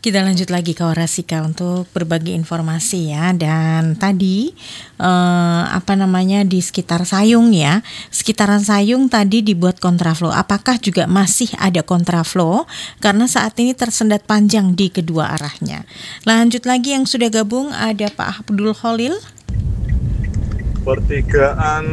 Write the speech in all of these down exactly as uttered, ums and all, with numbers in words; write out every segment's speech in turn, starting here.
Kita lanjut lagi ke Warasika untuk berbagi informasi ya. Dan tadi eh, apa namanya di sekitar Sayung ya, sekitaran Sayung tadi dibuat kontraflow. Apakah juga masih ada kontraflow? Karena saat ini tersendat panjang di kedua arahnya. Lanjut lagi yang sudah gabung ada Pak Abdul Khalil. Pertigaan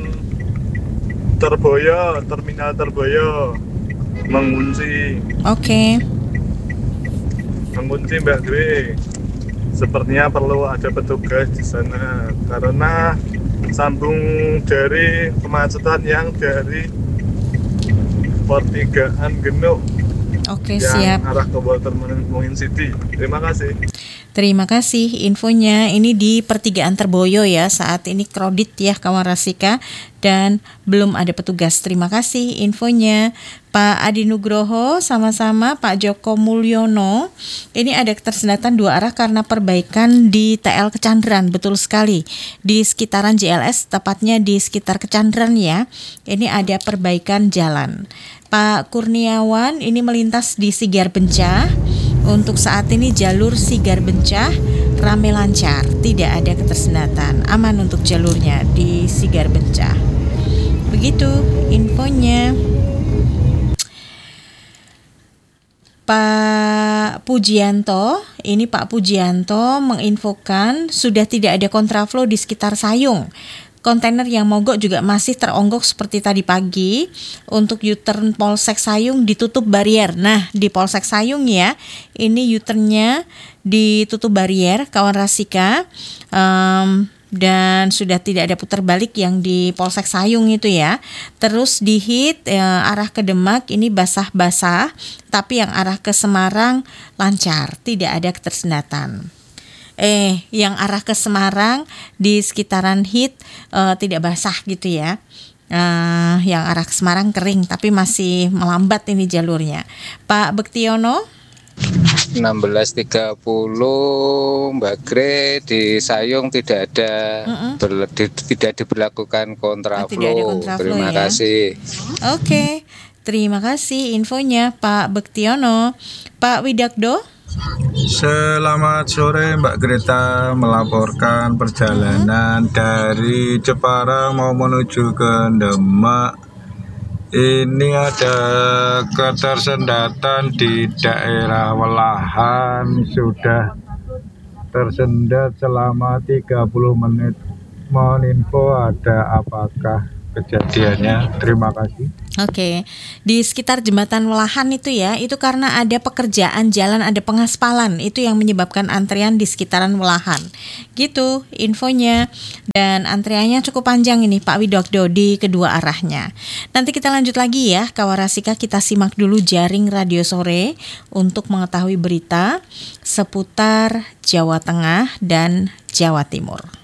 Terboyo, Terminal Terboyo mengunci. Oke. Okay. Mengunci Mbak Dwi. Sepertinya perlu ada petugas di sana karena sambung dari kemacetan yang dari pertigaan Genuk. Oke, yang siap. Arah ke Walter Moon City. Terima kasih. Terima kasih infonya. Ini di pertigaan Terboyo ya. Saat ini kredit ya kawan Rasika dan belum ada petugas. Terima kasih infonya. Pak Adi Nugroho sama-sama Pak Joko Mulyono. Ini ada ketersendatan dua arah karena perbaikan di T L Kecandran. Betul sekali. Di sekitaran J L S, tepatnya di sekitar Kecandran ya. Ini ada perbaikan jalan. Pak Kurniawan ini melintas di Sigar Bencah. Untuk saat ini jalur Sigar Bencah rame lancar, tidak ada ketersendatan, aman untuk jalurnya di Sigar Bencah. Begitu infonya. Pak Pujianto, ini Pak Pujianto menginfokan sudah tidak ada kontraflow di sekitar Sayung. Kontainer yang mogok juga masih teronggok seperti tadi pagi. Untuk U-turn Polsek Sayung ditutup barier. Nah, di Polsek Sayung ya, ini U-turnnya ditutup barier, kawan Rasika. Um, dan sudah tidak ada putar balik yang di Polsek Sayung itu ya. Terus di hit ya, arah ke Demak ini basah-basah, tapi yang arah ke Semarang lancar, tidak ada ketersendatan. Eh, yang arah ke Semarang di sekitaran hit uh, tidak basah gitu ya. Uh, yang arah ke Semarang kering tapi masih melambat ini jalurnya. Pak Bektiono. enam belas tiga puluh Mbak Gre di Sayung tidak ada ber, di, tidak diberlakukan kontraflow. Tidak ada kontraflow. Terima ya. kasih. Oke. Okay. Terima kasih infonya Pak Bektiono. Pak Widakdo. Selamat sore Mbak Greta, melaporkan perjalanan hmm. dari Jepara mau menuju ke Demak. Ini ada ketersendatan di daerah Welahan, sudah tersendat selama tiga puluh menit. Mohon info ada apakah kejadiannya. Terima kasih. Oke, di sekitar jembatan Welahan itu ya, itu karena ada pekerjaan jalan, ada pengaspalan, itu yang menyebabkan antrian di sekitaran Welahan. Gitu infonya, dan antriannya cukup panjang ini Pak Widokdo di kedua arahnya. Nanti kita lanjut lagi ya, Kawarasika, kita simak dulu jaring radio sore untuk mengetahui berita seputar Jawa Tengah dan Jawa Timur.